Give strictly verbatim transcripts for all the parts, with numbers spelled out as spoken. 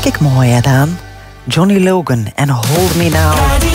ik mooi gedaan. Johnny Logan en Hold Me Now.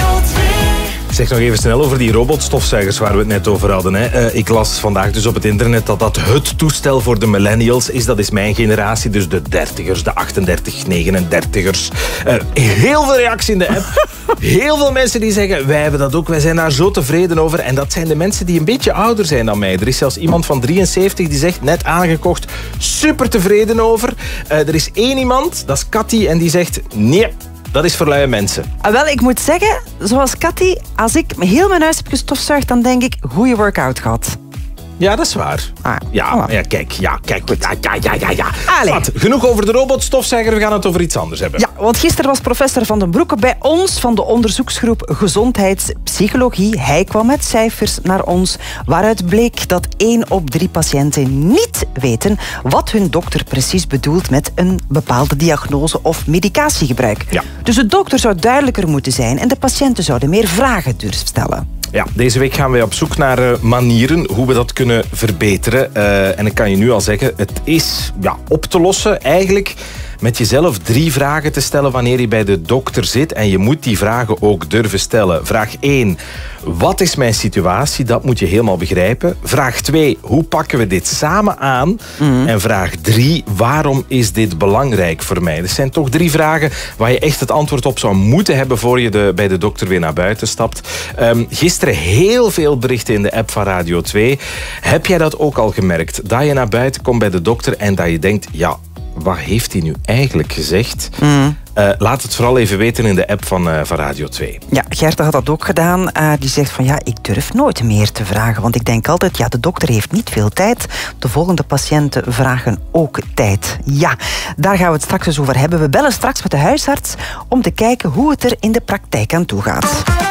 Zeg nog even snel over die robotstofzuigers waar we het net over hadden. Hè. Uh, ik las vandaag dus op het internet dat dat het toestel voor de millennials is. Dat is mijn generatie, dus de dertigers, de achtendertig, negenendertigers. Uh, heel veel reacties in de app. Heel veel mensen die zeggen, wij hebben dat ook, wij zijn daar zo tevreden over. En dat zijn de mensen die een beetje ouder zijn dan mij. Er is zelfs iemand van drieënzeventig die zegt, net aangekocht, super tevreden over. Uh, er is één iemand, dat is Cathy, en die zegt, nee, dat is voor luie mensen. Ah, wel, ik moet zeggen, zoals Cathy, als ik heel mijn huis heb gestofzuigd, dan denk ik, goeie workout gehad. Ja, dat is waar. Ah, ja, voilà. ja, kijk, ja, kijk. Ja, ja, ja, ja. ja. Allee. Wat, genoeg over de robotstofzuiger, we gaan het over iets anders hebben. Ja, want gisteren was professor Van den Broeke bij ons van de onderzoeksgroep Gezondheidspsychologie. Hij kwam met cijfers naar ons waaruit bleek dat één op drie patiënten niet weten wat hun dokter precies bedoelt met een bepaalde diagnose of medicatiegebruik. Ja. Dus de dokter zou duidelijker moeten zijn en de patiënten zouden meer vragen durven stellen. Ja, deze week gaan wij op zoek naar uh, manieren hoe we dat kunnen verbeteren. Uh, en ik kan je nu al zeggen, het is ja, op te lossen eigenlijk met jezelf drie vragen te stellen wanneer je bij de dokter zit. En je moet die vragen ook durven stellen. Vraag één, wat is mijn situatie? Dat moet je helemaal begrijpen. Vraag twee, hoe pakken we dit samen aan? Mm-hmm. En vraag drie, waarom is dit belangrijk voor mij? Dat zijn toch drie vragen waar je echt het antwoord op zou moeten hebben voor je de, bij de dokter weer naar buiten stapt. Um, gisteren heel veel berichten in de app van Radio twee. Heb jij dat ook al gemerkt? Dat je naar buiten komt bij de dokter en dat je denkt, ja, wat heeft hij nu eigenlijk gezegd? Mm. Uh, laat het vooral even weten in de app van, uh, van Radio twee. Ja, Gerda had dat ook gedaan. Uh, die zegt van ja, ik durf nooit meer te vragen. Want ik denk altijd, ja, de dokter heeft niet veel tijd. De volgende patiënten vragen ook tijd. Ja, daar gaan we het straks eens over hebben. We bellen straks met de huisarts om te kijken hoe het er in de praktijk aan toe gaat.